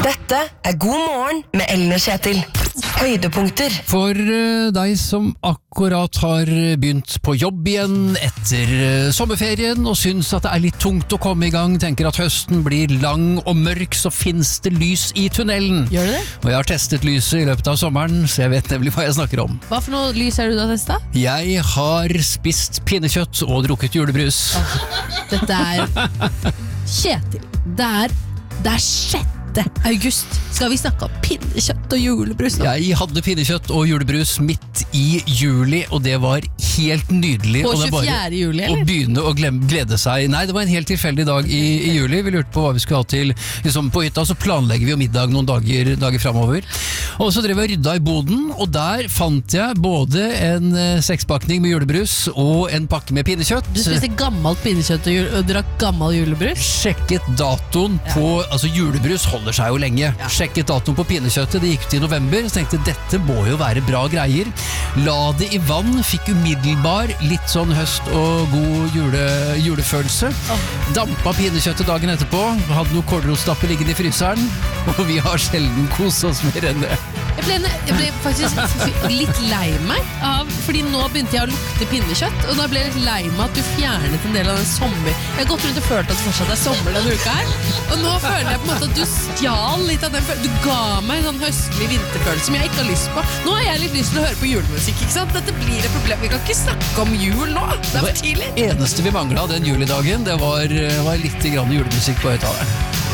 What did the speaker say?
Dette God morgen med Ellen og Kjetil. Høydepunkter. For deg som akkurat har begynt på jobb igjen etter sommerferien og syns at det er litt tungt å komme i gang, tenker at høsten blir lang og mørk, så finnes det lys i tunnelen. Gjør det? Og jeg har testet lyset i løpet av sommeren, så jeg vet nemlig hva jeg snakker om. Hva for noe lys er det du har testet? Jeg har spist pinnekjøtt og drukket julebrus. Dette er Kjetil. Det er 6. august. Skal vi snakke om pinnekjøtt og julebrus nå? Jeg hadde pinnekjøtt og julebrus midt i juli, og det var helt nydelig. På Og det er 24. juli, eller? Å begynne å glede seg. Nei, det var en helt tilfeldig dag i juli. Vi lurte på hva vi skulle ha til liksom på hytta, så planlegger vi jo middag noen dager fremover. Og så drev jeg og rydda i boden, og der fant jeg både en 6-pakning med julebrus og en pakke med pinnekjøtt. Du spiste gammelt pinnekjøtt og drakk gammel julebrus? Sjekket datoen på, altså julebrus holder seg jo lenge. Sjekket datoen på pinnekjøttet, det gikk til november, så tenkte jeg, dette må jo være bra greier. La det i vann, fikk umiddelbar litt sånn høst og god julefølelse. Dampa pinnekjøttet dagen etterpå, hadde noe kålrotstappe liggende i fryseren, og vi har sjelden koset oss mer enn det. Jeg ble faktisk litt lei meg fordi nå begynte jeg å lukte pinnekjøtt, og da ble jeg litt lei meg at du fjernet en del av den sommer. Jeg har gått rundt og følt at det fortsatt er sommer denne uka her, og nå føler jeg på en måte at du stjal litt av den følelsen. Du ga meg en sånn høstlig vinterfølelse som jeg ikke har lyst på. Nå har jeg litt lyst til å høre på julemusikk, ikke sant? Dette blir et problem. Vi kan ikke snakke om jul nå. Det er for tidlig. Det eneste vi manglet den julidagen, det var litt grann julemusikk på høyttaleren.